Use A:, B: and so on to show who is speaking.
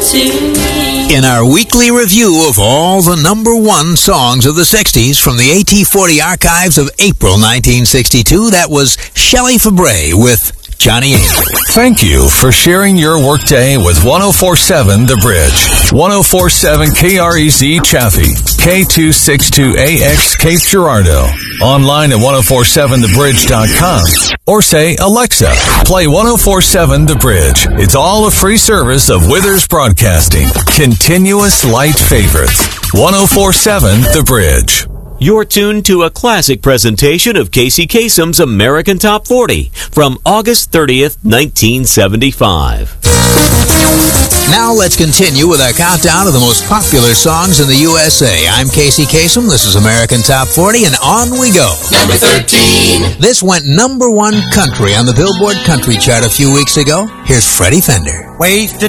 A: to me.
B: In our weekly review of all the number one songs of the 60s from the AT40 archives of April 1962, that was Shelley Fabre with Johnny Angel.
C: Thank you for sharing your workday with 1047 The Bridge. 1047 KREZ Chaffee, K262AX Cape Girardeau. Online at 1047thebridge.com. Or say, Alexa, play 1047 The Bridge. It's all a free service of Withers Broadcasting. Continuous light favorites. 1047 The Bridge.
D: You're tuned to a classic presentation of Casey Kasem's American Top 40 from August 30th, 1975.
B: Now let's continue with our countdown of the most popular songs in the USA. I'm Casey Kasem. This is American Top 40, and on we go.
A: Number 13.
B: This went number one country on the Billboard Country chart a few weeks ago. Here's Freddie Fender.
E: Wasted